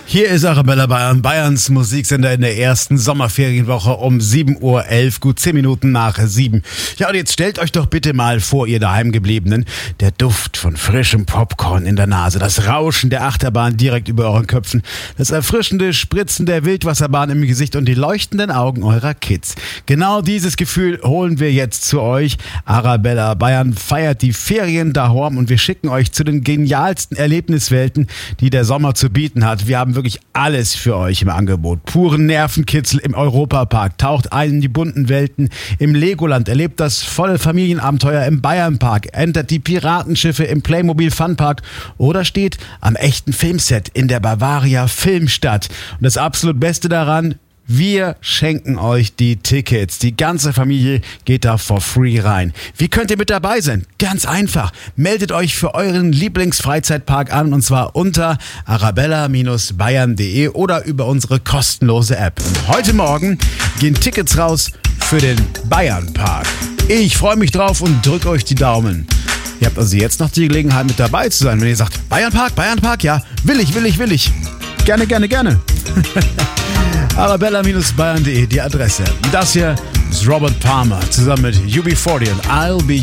Hier ist Arabella Bayern, Bayerns Musiksender in der ersten Sommerferienwoche um 7:11 Uhr, gut 10 Minuten nach 7. Ja, und jetzt stellt euch doch bitte mal vor, ihr Daheimgebliebenen, der Duft von frischem Popcorn in der Nase, das Rauschen der Achterbahn direkt über euren Köpfen, das erfrischende Spritzen der Wildwasserbahn im Gesicht und die leuchtenden Augen eurer Kids. Genau dieses Gefühl holen wir jetzt zu euch. Arabella Bayern feiert die Ferien daheim und wir schicken euch zu den genialsten Erlebniswelten, die der Sommer zu bieten hat. Wir haben wirklich alles für euch im Angebot. Puren Nervenkitzel im Europapark, taucht ein in die bunten Welten im Legoland, erlebt das volle Familienabenteuer im Bayernpark, entert die Piratenschiffe im Playmobil Funpark oder steht am echten Filmset in der Bavaria Filmstadt. Und das absolut Beste daran: wir schenken euch die Tickets. Die ganze Familie geht da for free rein. Wie könnt ihr mit dabei sein? Ganz einfach. Meldet euch für euren Lieblingsfreizeitpark an, und zwar unter arabella-bayern.de oder über unsere kostenlose App. Und heute Morgen gehen Tickets raus für den Bayernpark. Ich freue mich drauf und drücke euch die Daumen. Ihr habt also jetzt noch die Gelegenheit, mit dabei zu sein. Wenn ihr sagt, Bayernpark, ja, will ich. Gerne. Arabella-bayern.de, die Adresse. Das hier ist Robert Palmer zusammen mit UB40 und I'll Be